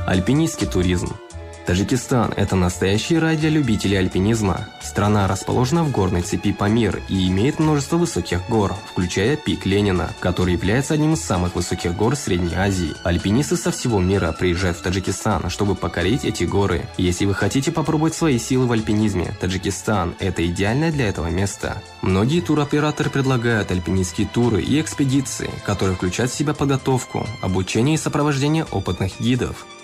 Альпинистский туризм. Таджикистан – это настоящий рай для любителей альпинизма. Страна расположена в горной цепи Памир и имеет множество высоких гор, включая пик Ленина, который является одним из самых высоких гор Средней Азии. Альпинисты со всего мира приезжают в Таджикистан, чтобы покорить эти горы. Если вы хотите попробовать свои силы в альпинизме, Таджикистан – это идеальное для этого место. Многие туроператоры предлагают альпинистские туры и экспедиции, которые включают в себя подготовку, обучение и сопровождение опытных гидов.